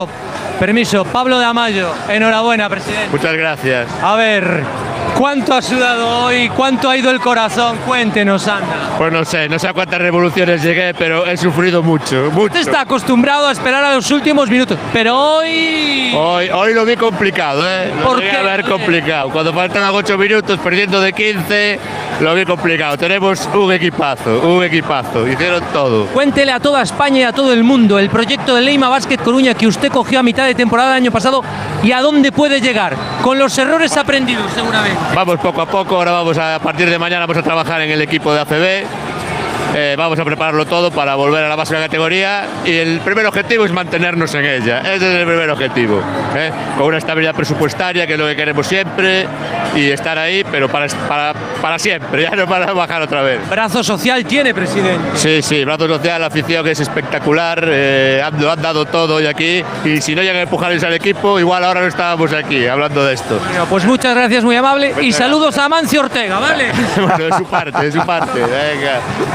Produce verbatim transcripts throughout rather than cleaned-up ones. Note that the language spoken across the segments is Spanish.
Permiso, Pablo de Amayo, enhorabuena, presidente. Muchas gracias. A ver, ¿cuánto ha sudado hoy? ¿Cuánto ha ido el corazón? Cuéntenos, anda. Pues no sé, no sé a cuántas revoluciones llegué, pero he sufrido mucho, mucho. Usted está acostumbrado a esperar a los últimos minutos, pero hoy... Hoy, hoy lo vi complicado, ¿eh? Lo ¿Por llegué qué? a ver complicado. Cuando faltan ocho minutos, perdiendo de quince, lo vi complicado. Tenemos un equipazo, un equipazo. Hicieron todo. Cuéntele a toda España y a todo el mundo el proyecto de Leima Basket Coruña que usted cogió a mitad de temporada del año pasado y a dónde puede llegar, con los errores aprendidos seguramente. Vamos poco a poco, ahora vamos a, a partir de mañana vamos a trabajar en el equipo de A C B. Eh, vamos a prepararlo todo para volver a la máxima categoría y el primer objetivo es mantenernos en ella. Ese es el primer objetivo, ¿eh? Con una estabilidad presupuestaria, que es lo que queremos siempre, y estar ahí, pero para, para, para siempre, ya no para bajar otra vez. Brazo social tiene, presidente. Sí, sí, brazo social, la afición que es espectacular, eh, han, lo han dado todo hoy aquí, y si no llegan a empujarles al equipo, igual ahora no estábamos aquí hablando de esto. Bueno, pues muchas gracias, muy amable, y saludos a Amancio Ortega, ¿vale? Bueno, de su parte, de su parte, venga.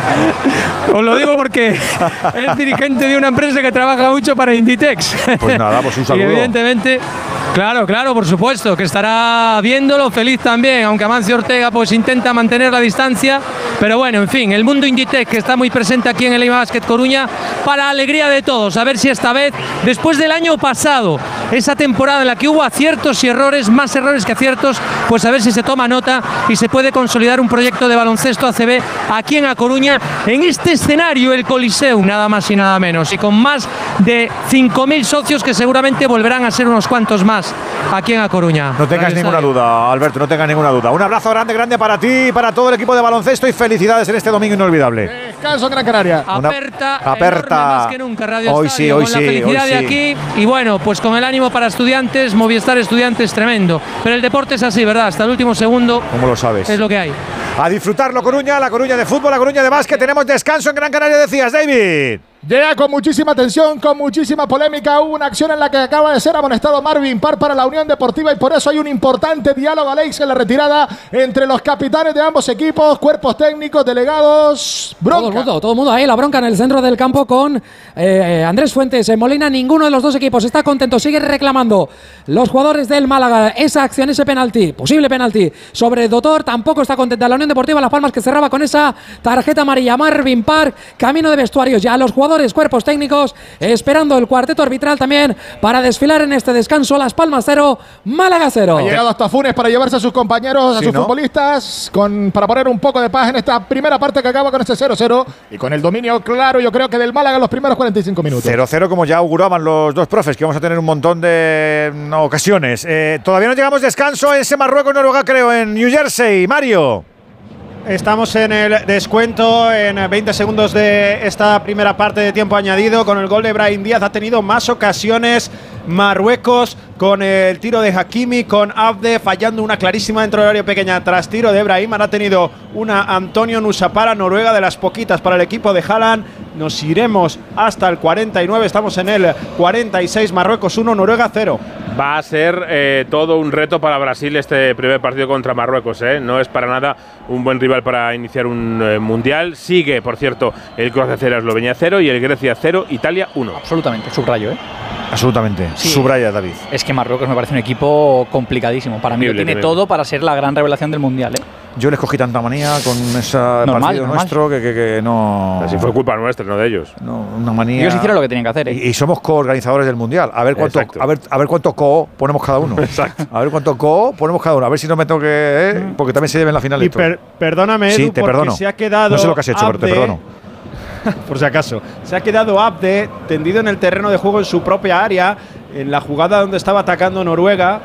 Os lo digo porque es dirigente de una empresa que trabaja mucho para Inditex. Pues nada, pues un saludo. Y evidentemente, claro, claro, por supuesto, que estará viéndolo feliz también, aunque Amancio Ortega pues intenta mantener la distancia. Pero bueno, en fin, el mundo Inditex que está muy presente aquí en el Leima Basket Coruña, para alegría de todos. A ver si esta vez, después del año pasado, esa temporada en la que hubo aciertos y errores, más errores que aciertos, pues a ver si se toma nota y se puede consolidar un proyecto de baloncesto A C B aquí en A Coruña, en este escenario, el Coliseum, nada más y nada menos, y con más de cinco mil socios que seguramente volverán a ser unos cuantos más aquí en A Coruña. No tengas ninguna duda, Alberto, no tengas ninguna duda. Un abrazo grande, grande para ti y para todo el equipo de baloncesto y felicidades en este domingo inolvidable. Descanso en Gran Canaria. Una- Aperta, aperta. enorme más que nunca Radio Hoy Estadio, sí, hoy con la sí, felicidad hoy de sí. aquí, y bueno, pues con el ánimo para estudiantes, Movistar Estudiantes tremendo, pero el deporte es así, ¿verdad? Hasta el último segundo. ¿Cómo lo sabes? Es lo que hay. A disfrutarlo, Coruña, la Coruña de fútbol, la Coruña de básquet. Tenemos descanso en Gran Canaria, decías, David. Llega con muchísima tensión, con muchísima polémica. Hubo una acción en la que acaba de ser amonestado Marvin Parr para la Unión Deportiva y por eso hay un importante diálogo, Alex, en la retirada entre los capitanes de ambos equipos, cuerpos técnicos, delegados. Bronca. Todo el mundo, todo el mundo ahí, la bronca en el centro del campo con eh, Andrés Fuentes, en Molina. Ninguno de los dos equipos está contento, sigue reclamando los jugadores del Málaga esa acción, ese penalti, posible penalti sobre Dotor. Tampoco está contenta la Unión Deportiva Las Palmas, que cerraba con esa tarjeta amarilla. Marvin Parr, camino de vestuarios ya, los jugadores, cuerpos técnicos, esperando el cuarteto arbitral también para desfilar en este descanso. Las Palmas cero, Málaga cero. Ha llegado hasta Funes para llevarse a sus compañeros, a Sí, sus ¿no? futbolistas, con, para poner un poco de paz en esta primera parte que acaba con este cero cero y con el dominio claro, yo creo que del Málaga en los primeros cuarenta y cinco minutos. cero cero, como ya auguraban los dos profes, que vamos a tener un montón de no, ocasiones. Eh, todavía no llegamos descanso en ese Marruecos-Noruega, creo, en New Jersey. Mario. Estamos en el descuento en veinte segundos de esta primera parte de tiempo añadido con el gol de Brahim Díaz. Ha tenido más ocasiones Marruecos con el tiro de Hakimi, con Abde fallando una clarísima dentro del área pequeña tras tiro de Brahim. Ahora ha tenido una Antonio Nusapara, Noruega, de las poquitas para el equipo de Haaland. Nos iremos hasta el cuarenta y nueve, estamos en el cuarenta y seis, Marruecos uno, Noruega cero. Va a ser eh, todo un reto para Brasil este primer partido contra Marruecos, ¿eh? No es para nada un buen rival para iniciar un eh, mundial. Sigue, por cierto, el Croacia cero, Eslovenia cero y el Grecia cero, Italia uno. Absolutamente, subrayo, ¿eh? Absolutamente. Sí. Subraya, David. Es que Marruecos me parece un equipo complicadísimo. Para mí lo tiene todo para ser la gran revelación del mundial, ¿eh? Yo les cogí tanta manía con ese Normal, partido normal. nuestro que, que, que no. Así fue culpa nuestra, no de ellos. No, una manía. Ellos hicieron lo que tenían que hacer, ¿eh? Y, y somos coorganizadores del mundial. A ver cuánto, Exacto. a ver, a ver cuánto co ponemos cada uno. Exacto. A ver cuánto co ponemos cada uno. A ver si no me tengo que. ¿eh? Porque también se lleven la final. Y esto. per- perdóname, Sí, Edu, te porque perdono. se ha quedado No sé lo que has hecho, pero te Abde, perdono. por si acaso, se ha quedado Abde tendido en el terreno de juego en su propia área, en la jugada donde estaba atacando Noruega.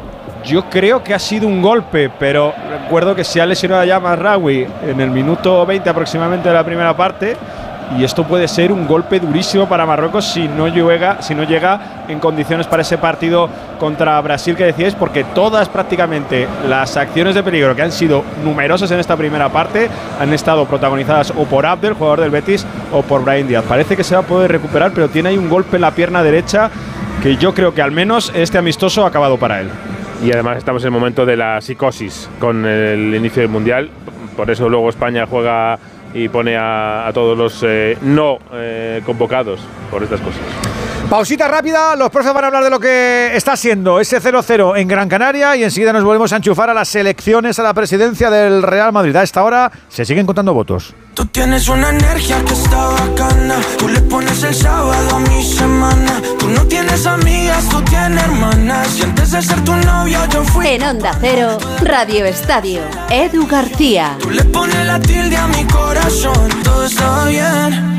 Yo creo que ha sido un golpe, pero recuerdo que se ha lesionado ya Mazraoui en el minuto veinte aproximadamente de la primera parte. Y esto puede ser un golpe durísimo para Marruecos si no llega, si no llega en condiciones para ese partido contra Brasil que decíais, porque todas prácticamente las acciones de peligro que han sido numerosas en esta primera parte han estado protagonizadas o por Abdel, jugador del Betis, o por Brahim Díaz. Parece que se va a poder recuperar, pero tiene ahí un golpe en la pierna derecha que yo creo que al menos este amistoso ha acabado para él. Y además estamos en el momento de la psicosis con el inicio del mundial. Por eso luego España juega y pone a, a todos los eh, no eh, convocados por estas cosas. Pausita rápida, los profes van a hablar de lo que está siendo ese cero cero en Gran Canaria y enseguida nos volvemos a enchufar a las elecciones a la presidencia del Real Madrid. A esta hora se siguen contando votos. Tú tienes una energía que está bacana, tú le pones el sábado a mi semana. Tú no tienes amigas, tú tienes hermanas, y antes de ser tu novio yo fui. En Onda Cero, Radio Estadio, Edu García. Tú le pones la tilde a mi corazón, todo está bien.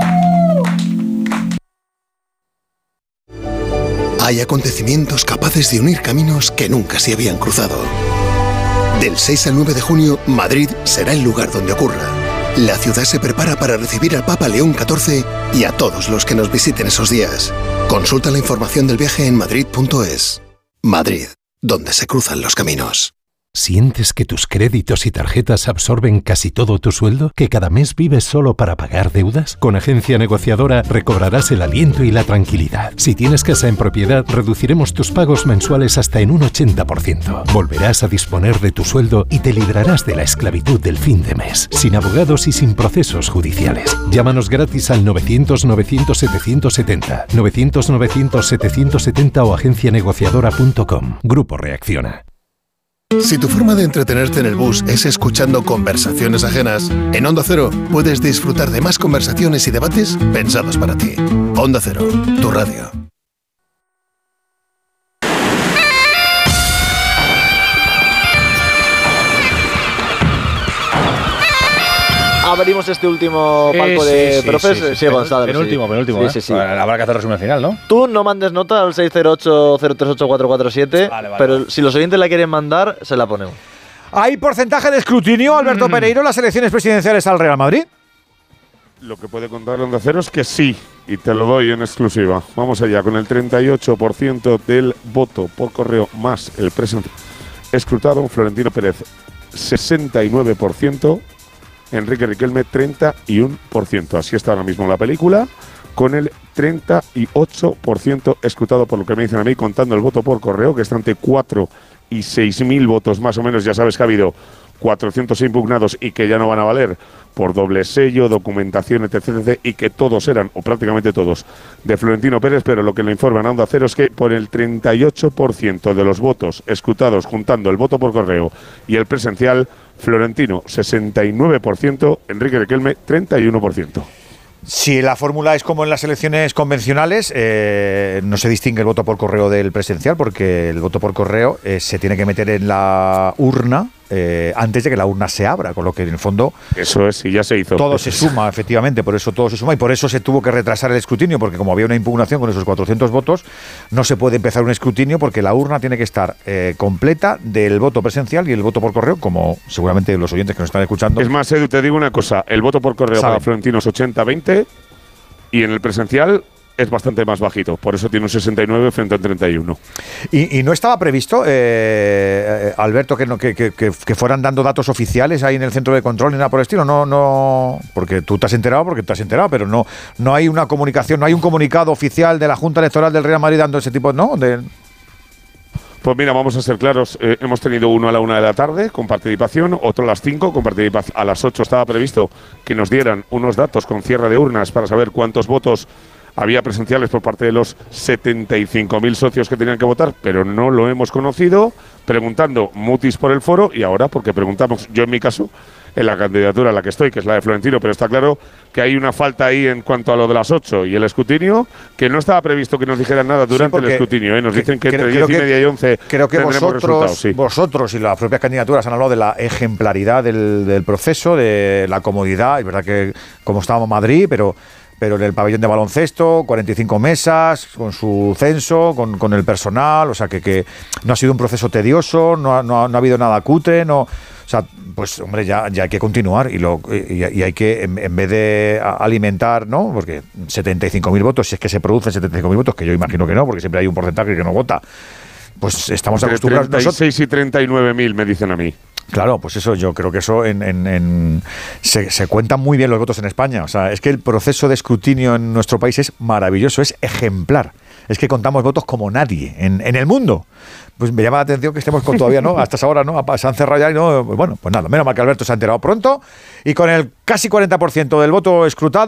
Hay acontecimientos capaces de unir caminos que nunca se habían cruzado. Del seis al nueve de junio, Madrid será el lugar donde ocurra. La ciudad se prepara para recibir al Papa León catorce y a todos los que nos visiten esos días. Consulta la información del viaje en madrid punto es. Madrid, donde se cruzan los caminos. ¿Sientes que tus créditos y tarjetas absorben casi todo tu sueldo? ¿Que cada mes vives solo para pagar deudas? Con Agencia Negociadora recobrarás el aliento y la tranquilidad. Si tienes casa en propiedad, reduciremos tus pagos mensuales hasta en un ochenta por ciento. Volverás a disponer de tu sueldo y te librarás de la esclavitud del fin de mes, sin abogados y sin procesos judiciales. Llámanos gratis al novecientos novecientos setecientos setenta, novecientos novecientos setecientos setenta o agencia negociadora punto com. Grupo Reacciona. Si tu forma de entretenerte en el bus es escuchando conversaciones ajenas, en Onda Cero puedes disfrutar de más conversaciones y debates pensados para ti. Onda Cero, tu radio. Abrimos este último palco eh, de sí, sí, profes. Sí, sí, sí, sí, Gonzalo. Penúltimo, sí. penúltimo. Sí, ¿eh? sí, sí. Bueno, habrá que hacer resumen final, ¿no? Tú no mandes nota al seis cero ocho cero tres ocho cuatro cuatro siete, vale, vale, pero vale. si los oyentes la quieren mandar, se la ponemos. ¿Hay porcentaje de escrutinio, Alberto mm. Pereiro, las elecciones presidenciales al Real Madrid? Lo que puede contar Onda Cero es que sí, y te lo doy en exclusiva. Vamos allá, con el treinta y ocho por ciento del voto por correo más el presente escrutado, Florentino Pérez sesenta y nueve por ciento, Enrique Riquelme treinta y uno por ciento. Así está ahora mismo la película, con el treinta y ocho por ciento escrutado, por lo que me dicen a mí, contando el voto por correo, que está entre cuatro y seis mil votos más o menos. Ya sabes que ha habido cuatrocientos impugnados y que ya no van a valer por doble sello, documentación, etcétera, etcétera, y que todos eran, o prácticamente todos, de Florentino Pérez, pero lo que le informan a Onda Cero es que por el treinta y ocho por ciento de los votos escrutados, juntando el voto por correo y el presencial, Florentino sesenta y nueve por ciento, Enrique Riquelme treinta y uno por ciento. Si la fórmula es como en las elecciones convencionales, eh, no se distingue el voto por correo del presencial, porque el voto por correo eh, se tiene que meter en la urna eh, antes de que la urna se abra, con lo que en el fondo eso es, y ya se hizo. Todo se suma, efectivamente, por eso todo se suma y por eso se tuvo que retrasar el escrutinio, porque como había una impugnación con esos cuatrocientos votos, no se puede empezar un escrutinio porque la urna tiene que estar eh, completa del voto presencial y el voto por correo, como seguramente los oyentes que nos están escuchando. Es más, Edu, te digo una cosa, el voto por correo ¿sabe? Para Florentino es ochenta veinte y en el presencial es bastante más bajito, por eso tiene un sesenta y nueve frente al treinta y uno. ¿Y, y no estaba previsto, eh, Alberto, que, no, que, que, que fueran dando datos oficiales ahí en el centro de control ni nada por el estilo? No, no, porque tú te has enterado, porque te has enterado, pero no, no hay una comunicación, no hay un comunicado oficial de la Junta Electoral del Real Madrid dando ese tipo, ¿no? De... Pues mira, vamos a ser claros, eh, hemos tenido uno a la una de la tarde con participación, otro a las cinco con participación. A las ocho estaba previsto que nos dieran unos datos con cierre de urnas para saber cuántos votos había presenciales por parte de los setenta y cinco mil socios que tenían que votar, pero no lo hemos conocido, preguntando mutis por el foro y ahora porque preguntamos, yo en mi caso, en la candidatura en la que estoy, que es la de Florentino, pero está claro que hay una falta ahí en cuanto a lo de las ocho y el escrutinio, que no estaba previsto que nos dijeran nada durante sí, el escrutinio, ¿eh? Nos dicen que entre diez y media y once creo que vosotros, sí. vosotros y las propias candidaturas han hablado de la ejemplaridad del, del proceso, de la comodidad, es verdad que como estábamos en Madrid, pero pero en el pabellón de baloncesto, cuarenta y cinco mesas, con su censo, con, con el personal, o sea que, que no ha sido un proceso tedioso, no ha, no ha, no ha habido nada cutre, no, o sea, pues hombre, ya, ya hay que continuar y, lo, y, y hay que, en, en vez de alimentar, ¿no? Porque setenta y cinco mil votos, si es que se producen setenta y cinco mil votos, que yo imagino que no, porque siempre hay un porcentaje que no vota, pues estamos entre acostumbrados. treinta y seis y treinta y nueve mil me dicen a mí. Claro, pues eso, yo creo que eso en, en, en se, se cuentan muy bien los votos en España. O sea, es que el proceso de escrutinio en nuestro país es maravilloso, es ejemplar. Es que contamos votos como nadie en, en el mundo. Pues me llama la atención que estemos con todavía, ¿no? Hasta esa hora, ¿no? Se han cerrado ya y no. Bueno, pues nada, menos mal que Alberto se ha enterado pronto. Y con el casi cuarenta por ciento del voto escrutado,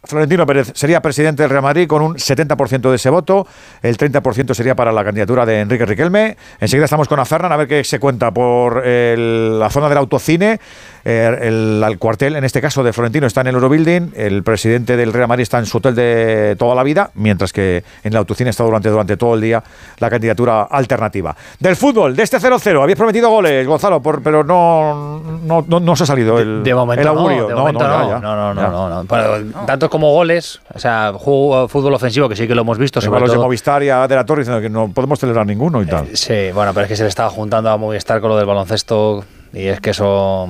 Florentino Pérez sería presidente del Real Madrid con un setenta por ciento de ese voto, el treinta por ciento sería para la candidatura de Enrique Riquelme. Enseguida estamos con Azarran a ver qué se cuenta por el, la zona del autocine. Eh, el, el cuartel, en este caso de Florentino, está en el Eurobuilding, el presidente del Real Madrid está en su hotel de toda la vida, mientras que en el autocine está durante, durante todo el día la candidatura alternativa. Del fútbol, de este cero cero, habéis prometido goles, Gonzalo, por, pero no, no, no, no se ha salido el, de, de momento el augurio. No, de no, momento no, no, ya, ya. no, no, no, Ya. no, no. Pero, no. Tantos como goles, o sea, juego, fútbol ofensivo, que sí que lo hemos visto. Sobre los todo, de Movistar y a De la Torre diciendo que no podemos celebrar ninguno y tal. Eh, sí, bueno, pero es que se le estaba juntando a Movistar con lo del baloncesto y es que eso...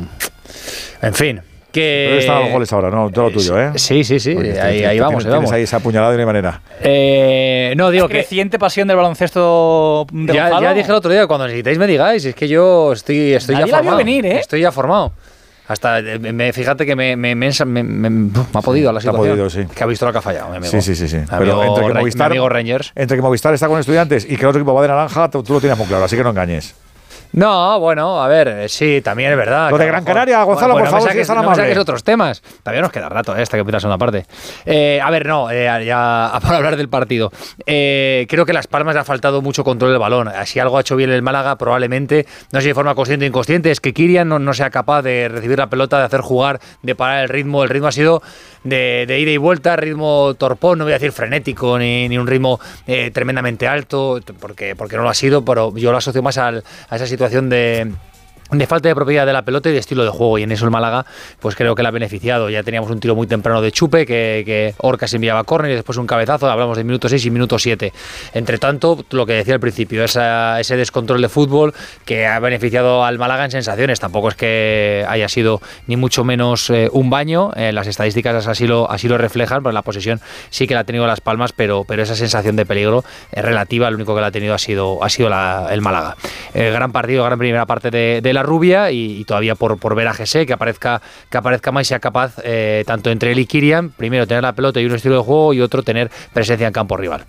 En fin, que... Pero están los goles ahora, ¿no? Todo lo tuyo, ¿eh? Sí, sí, sí, Porque ahí, tienes, ahí vamos, tienes, ahí vamos. Tienes ahí esa puñalada de una manera. Eh, no, digo que... Creciente pasión del baloncesto de ya, Gonzalo. ya dije el otro día, cuando necesitéis me digáis, es que yo estoy, estoy Nadie ya la formado. vio venir, ¿eh? Estoy ya formado. Hasta, me, fíjate que me, me, me, me, me, me ha podido la Te ha situación. podido, sí. Que ha visto lo que ha fallado, mi amigo. Sí, sí, sí. sí. Mi Pero amigo, entre que, Re- Movistar, mi amigo Rangers. entre que Movistar está con Estudiantes y que el otro equipo va de naranja, tú, tú lo tienes muy claro, así que no engañes. No, bueno, a ver, eh, sí, también es verdad. Lo de que a Gran mejor- Canaria, Gonzalo, Bueno, por no me favor, saques- si es tan no me amable. saques otros temas. Todavía nos queda rato, eh, hasta que empiece la segunda parte. Eh, a ver, no, eh, ya para hablar del partido. Eh, creo que Las Palmas le ha faltado mucho control del balón. Si algo ha hecho bien el Málaga, probablemente, no sé de forma consciente o inconsciente, es que Kirian no, no sea capaz de recibir la pelota, de hacer jugar, de parar el ritmo. El ritmo ha sido de, de ida y vuelta, ritmo torpón, no voy a decir frenético, ni, ni un ritmo eh, tremendamente alto, porque, porque no lo ha sido, pero yo lo asocio más al, a esa situación de... de falta de propiedad de la pelota y de estilo de juego, y en eso el Málaga pues creo que la ha beneficiado. Ya teníamos un tiro muy temprano de Chupe, que, que Orcas enviaba a córner y después un cabezazo, hablamos de minuto seis y minuto siete. Entre tanto, lo que decía al principio, esa, ese descontrol de fútbol que ha beneficiado al Málaga en sensaciones. Tampoco es que haya sido ni mucho menos eh, un baño, eh, las estadísticas así lo, así lo reflejan, pero la posesión sí que la ha tenido Las Palmas, pero, pero esa sensación de peligro es relativa, lo único que la ha tenido ha sido, ha sido la, el Málaga. Eh, gran partido, gran primera parte de, de la Rubia, y, y todavía por, por ver a Jesse que aparezca, que aparezca más y sea capaz, eh, tanto entre él y Kirian, primero tener la pelota y un estilo de juego, y otro tener presencia en campo rival.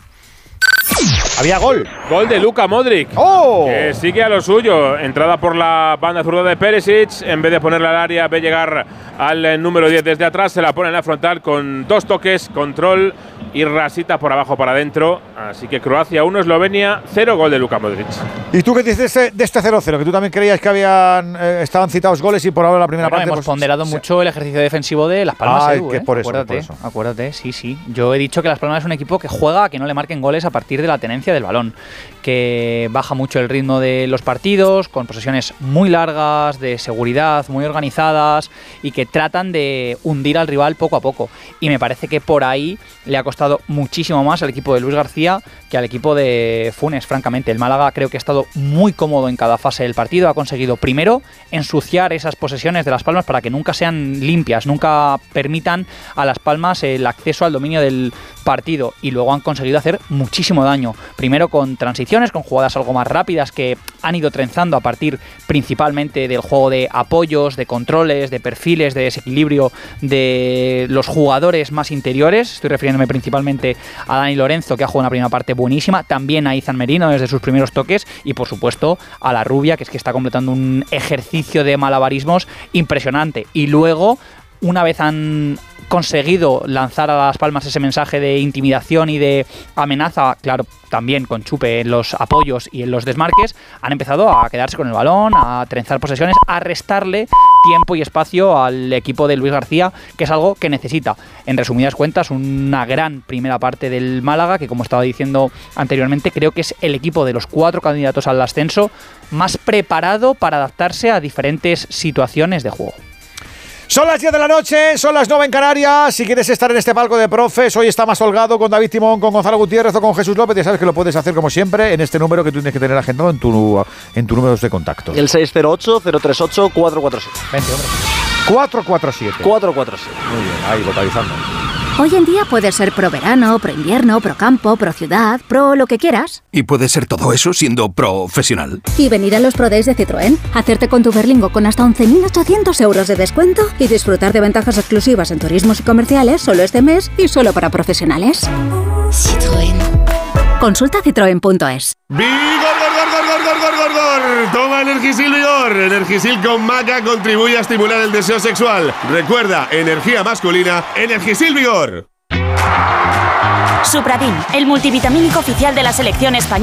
Había gol. Gol de Luka Modric. ¡Oh! Que sigue a lo suyo. Entrada por la banda zurda de Perisic. En vez de ponerla al área, ve llegar al eh, número diez desde atrás. Se la pone en la frontal con dos toques, control y rasita por abajo para adentro. Así que Croacia uno, Eslovenia cero. Gol de Luka Modric. ¿Y tú qué dices de, de este cero cero? Que tú también creías que habían eh, estaban citados goles y por ahora la primera Bueno, parte... hemos pues, ponderado se- mucho el ejercicio defensivo de Las Palmas. Ah, Edu, que ¿eh? por eso, acuérdate, por eso. acuérdate, sí, sí. Yo he dicho que Las Palmas es un equipo que juega a que no le marquen goles a partir de la tenencia del balón, que baja mucho el ritmo de los partidos, con posesiones muy largas, de seguridad, muy organizadas, y que tratan de hundir al rival poco a poco. Y me parece que por ahí le ha costado muchísimo más al equipo de Luis García que al equipo de Funes, francamente. El Málaga creo que ha estado muy cómodo en cada fase del partido, ha conseguido primero ensuciar esas posesiones de Las Palmas para que nunca sean limpias, nunca permitan a Las Palmas el acceso al dominio del partido, y luego han conseguido hacer muchísimo daño, primero con transiciones, con jugadas algo más rápidas que han ido trenzando a partir principalmente del juego de apoyos, de controles, de perfiles, de desequilibrio de los jugadores más interiores. Estoy refiriéndome principalmente a Dani Lorenzo, que ha jugado una primera parte buenísima, también a Izan Merino desde sus primeros toques, y por supuesto a la Rubia, que es que está completando un ejercicio de malabarismos impresionante. Y luego, una vez han conseguido lanzar a Las Palmas ese mensaje de intimidación y de amenaza, claro, también con Chupe en los apoyos y en los desmarques, han empezado a quedarse con el balón, a trenzar posesiones, a restarle tiempo y espacio al equipo de Luis García, que es algo que necesita. En resumidas cuentas, una gran primera parte del Málaga, que como estaba diciendo anteriormente, creo que es el equipo de los cuatro candidatos al ascenso más preparado para adaptarse a diferentes situaciones de juego. Son las diez de la noche, son las nueve en Canarias. Si quieres estar en este palco de profes, hoy está más holgado con David Timón, con Gonzalo Gutiérrez o con Jesús López. Ya sabes que lo puedes hacer como siempre en este número que tú tienes que tener agendado en tu, en tu número de contacto. El seis cero ocho, cero tres ocho, cuatro cuatro siete. Vente, hombre. cuatro cuatro siete. cuatro cuatro siete. Muy bien, ahí vocalizando. Hoy en día puedes ser pro verano, pro invierno, pro campo, pro ciudad, pro lo que quieras. Y puede ser todo eso siendo profesional. Y venir a los Pro Days de Citroën, hacerte con tu Berlingo con hasta once mil ochocientos euros de descuento y disfrutar de ventajas exclusivas en turismos y comerciales solo este mes y solo para profesionales. Citroën. Consulta citroen punto es. ¡Vigor, gor, gor, gor, gor, gor, gor, gor! Toma Energisil Vigor. Energisil con maca contribuye a estimular el deseo sexual. Recuerda, energía masculina, Energisil Vigor. Supradin, el multivitamínico oficial de la selección española.